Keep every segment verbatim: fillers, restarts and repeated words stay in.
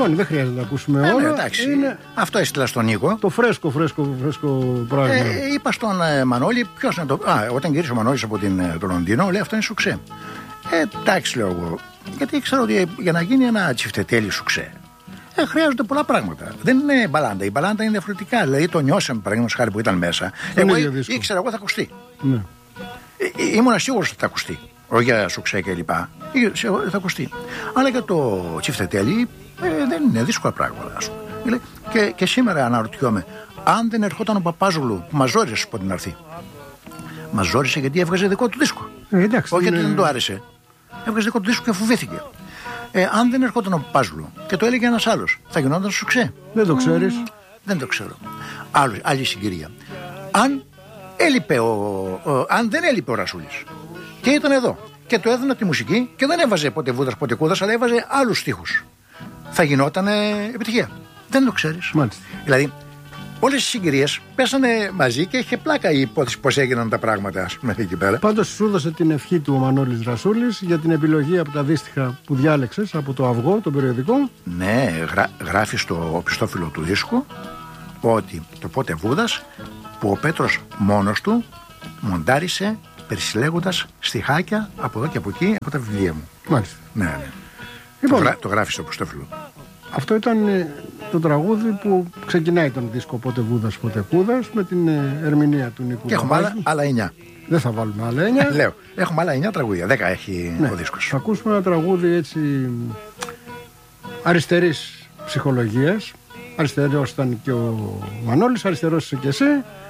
λοιπόν, δεν χρειάζεται να ακούσουμε ε, όλα. Ναι, εντάξει. Είναι... Αυτό έστειλα στον Νίκο. Το φρέσκο, φρέσκο, φρέσκο πράγμα. Ε, είπα στον ε, Μανώλη, ποιος να το. Α, όταν γύρισε ο Μανώλης από την, ε, το Λονδίνο, λέει αυτό είναι σουξέ. Ε, εντάξει, λέω εγώ. Γιατί ήξερα ότι για να γίνει ένα τσιφτετέλι σουξέ, ε, χρειάζονται πολλά πράγματα. Δεν είναι μπαλάντα. Η μπαλάντα είναι διαφορετικά. Δηλαδή το νιώσαμε, παραδείγματος χάρη που ήταν μέσα. Εγώ ήξερα εγώ θα ακουστεί. Ναι. Ε, ήμουν σίγουρος ότι θα ακουστεί. Όχι για σουξέ και λοιπά. Θα ακουστεί. Αλλά για το τσιφτετέλι ε, δεν είναι δύσκολα πράγματα. Ας πούμε. Και, και σήμερα αναρωτιόμαι, αν δεν ερχόταν ο Παπάζογλου που μας ζόρισε από την αρθή. Μας ζόρισε γιατί έβγαζε δικό του δίσκο. Ε, εντάξει, όχι είναι... γιατί δεν του άρεσε. Έβγαζε δικό του δίσκο και φοβήθηκε. Ε, αν δεν ερχόταν ο Παπάζογλου και το έλεγε ένας άλλος, θα γινόταν σουξέ. Δεν το ξέρεις. Mm, δεν το ξέρω. Άλλο, άλλη συγκυρία. Αν, έλειπε ο, ο, αν δεν έλειπε ο Ρασούλης και ήταν εδώ και του έδωνα τη μουσική και δεν έβαζε ποτέ βούδας ποτέ κούδας, αλλά έβαζε άλλους στίχους, θα γινόταν επιτυχία. Δεν το ξέρεις. Μάλιστα. Δηλαδή, όλες οι συγκυρίες πέσανε μαζί και είχε πλάκα η υπόθεση πώς έγιναν τα πράγματα, ας πούμε, εκεί πέρα. Πάντως σου έδωσε την ευχή του ο Μανώλης Ρασούλης για την επιλογή από τα δύστιχα που διάλεξες από το Αυγό, το περιοδικό. Ναι, γρά, γράφει στο οπισθόφυλλο του δίσκου ότι το πότε βούδας που ο Πέτρος μόνος του μοντάρισε περισυλλέγοντας στιχάκια από εδώ και από εκεί από τα βιβλία μου. Μάλιστα. Ναι, ναι. Λοιπόν, το, γρά, το γράφει στο οπισθόφυλλο. Αυτό ήταν το τραγούδι που ξεκινάει τον δίσκο Πότε Βούδας, Πότε Κούδας με την ερμηνεία του Νίκου. Και έχουμε άλλα, άλλα εννιά. Δεν θα βάλουμε άλλα εννιά. Λέω, έχουμε άλλα εννιά τραγούδια. Δέκα έχει ναι, ο δίσκος. Θα ακούσουμε ένα τραγούδι έτσι αριστερής ψυχολογίας. Αριστερός ήταν και ο Μανώλης, αριστερός είσαι και εσύ.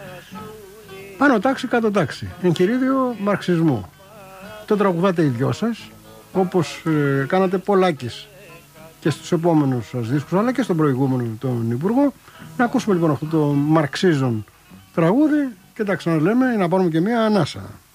Πάνω τάξη, κάτω τάξη. Εγχειρίδιο μαρξισμού. Το τραγουδάτε οι δυο σας, όπως ε, κάνατε πολλάκις και στους επόμενους σας δίσκους, αλλά και στον προηγούμενο τον Υπουργό. Να ακούσουμε λοιπόν αυτό το μαρξίζον τραγούδι και τα ξαναλέμε να πάρουμε και μια ανάσα.